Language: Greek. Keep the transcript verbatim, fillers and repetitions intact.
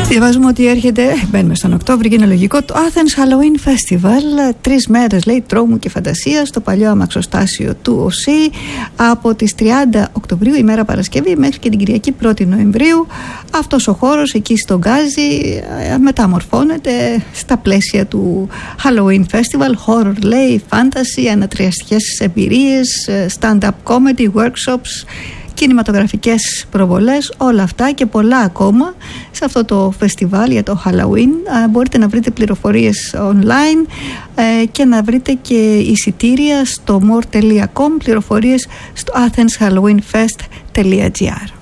Διαβάζουμε ότι έρχεται, μπαίνουμε στον Οκτώβριο και είναι λογικό, το Athens Halloween Festival. Τρεις μέρες, λέει, τρόμου και φαντασία στο παλιό αμαξοστάσιο του ΟΣΥ από τις τριάντα Οκτωβρίου, ημέρα Παρασκευή, μέχρι και την Κυριακή πρώτη Νοεμβρίου. Αυτός ο χώρος εκεί στον Γκάζι μεταμορφώνεται στα πλαίσια του Halloween Festival. Horror, λέει, fantasy, ανατριαστικές εμπειρίες, stand-up comedy, workshops, κινηματογραφικές προβολές, όλα αυτά και πολλά ακόμα σε αυτό το φεστιβάλ για το Halloween. Μπορείτε να βρείτε πληροφορίες online και να βρείτε και εισιτήρια στο more τελεία com, πληροφορίες στο athens halloween fest τελεία gr.